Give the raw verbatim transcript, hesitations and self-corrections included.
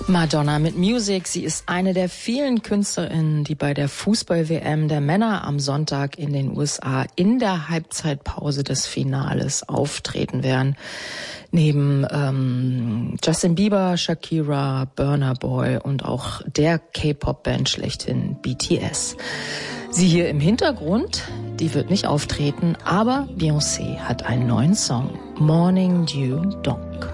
Madonna mit Music. Sie ist eine der vielen Künstlerinnen, die bei der Fußball-W M der Männer am Sonntag in den U S A in der Halbzeitpause des Finales auftreten werden. Neben ähm, Justin Bieber, Shakira, Burna Boy und auch der K-Pop-Band schlechthin B T S. Sie hier im Hintergrund, die wird nicht auftreten, aber Beyoncé hat einen neuen Song, Morning Dew Donk.